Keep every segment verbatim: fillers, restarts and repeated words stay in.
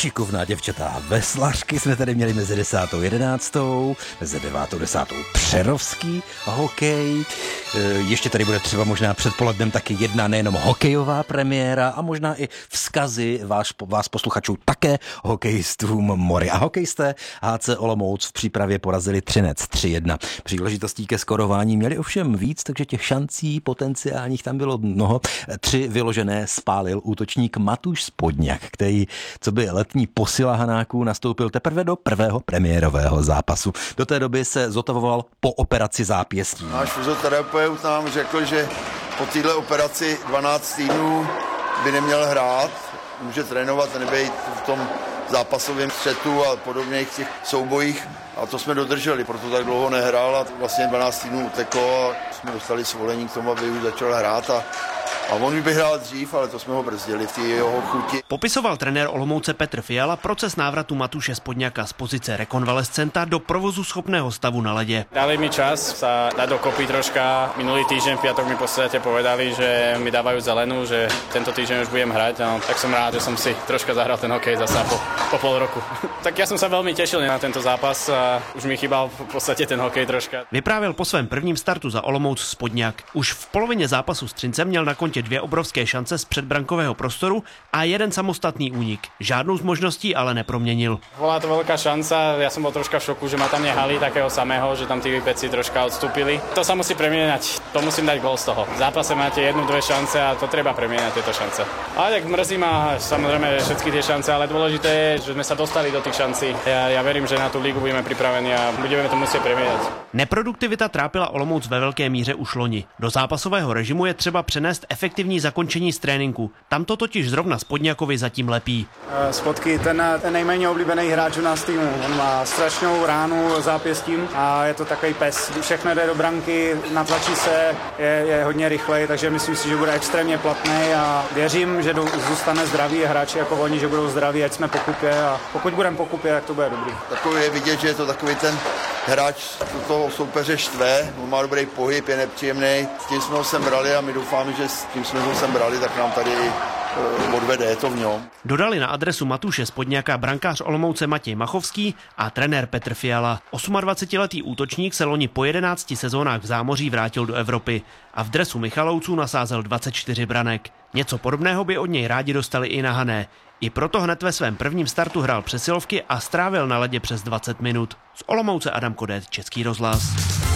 Šikovná děvčata veslařky jsme tady měli mezi desátou jedenáctou, mezi devátou desátou přerovský hokej. Ještě tady bude třeba možná předpolednem taky jedna nejenom hokejová premiéra a možná i vzkazy vás, vás posluchačů také hokejistům mory. A hokejisté H C Olomouc v přípravě porazili Třinec tři jedna. Příležitostí ke skorování měli ovšem víc, takže těch šancí potenciálních tam bylo mnoho. Tři vyložené spálil útočník Matúš Spodňák, který, co by letní posila Hanáků, nastoupil teprve do prvého premiérového zápasu. Do té doby se zotavoval po operaci zápěstí. Náš fyzioterapeut nám řekl, že po této operaci dvanáct týdnů by neměl hrát, může trénovat a nebejt v tom zápasovém střetu a podobných těch soubojích. A to jsme dodrželi, proto tak dlouho nehrál a vlastně dvanáct týdnů uteklo a jsme dostali svolení k tomu, aby už začal hrát. A A on by hrál dřív, ale to jsme ho brzdili v té jeho chuti. Popisoval trenér Olomouce Petr Fiala proces návratu Matúše Spodňáka z pozice rekonvalescenta do provozu schopného stavu na ledě. Dali mi čas sa dať dokopy troška. Minulý týždeň v piatok mi v podstate povedali, že mi dávajú zelenú, že tento týždeň už budem hrať. No, tak som rád, že som si troška zahral ten hokej zase po, po pol roku. Tak ja som sa veľmi tešil na tento zápas a už mi chýbal v podstate ten hokej troška. Vyprávěl po svém prvním startu za Olomouc Spodňák. Už v polovině zápasu s Třincem měl na kontě dvě obrovské šance z předbrankového prostoru a jeden samostatný únik. Žádnou z možností ale neproměnil. Bola to veľká šanca, ja som bol troška v šoku, že ma tam nehali takého samého, že tam tí výpeci troška odstúpili. To sa musí premieňať, to musím dať gól z toho. V zápase máte jednu, dve šance a to treba premieňať tieto šance. Ale tak mrzí ma samozrejme všetky tie šance, ale dôležité je, že sme sa dostali do tých šancí. Ja, ja verím, že na tú ligu budeme pripravení a budeme to musieť premieňať. Neproduktivita trápila Olomouc ve velké míře už loni. Do zápasového režimu je třeba přenést efektivní zakončení z tréninku. Tam to totiž zrovna Spodňákovi zatím lepí. Spodky, ten, ten nejméně oblíbený hráč u nás týmu. On má strašnou ránu zápěstím a je to takový pes. Všechno jde do branky, natlačí se, je, je hodně rychlej, takže myslím si, že bude extrémně platný a věřím, že zůstane zdravý a hráči jako oni, že budou zdraví, ať jsme pokupě a pokud budeme pokupě, tak to bude dobrý. Takový je vidět, že je to takový ten hráč, toho soupeře štve, on má dobrý pohyb, je nepříjemný. S tím jsme ho sem brali a my doufáme, že s tím jsme ho sem brali, tak nám tady odvede, je to v něm. Dodali na adresu Matúše Spodňáka brankář Olomouce Matěj Machovský a trenér Petr Fiala. dvacetiosmiletý útočník se loni po jedenácti sezónách v zámoří vrátil do Evropy a v dresu Michalovců nasázel dvacet čtyři branek. Něco podobného by od něj rádi dostali i na Hané. I proto hned ve svém prvním startu hrál přesilovky a strávil na ledě přes dvacet minut. Z Olomouce Adam Kodét, Český rozhlas.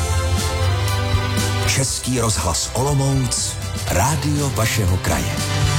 Český rozhlas Olomouc, rádio vašeho kraje.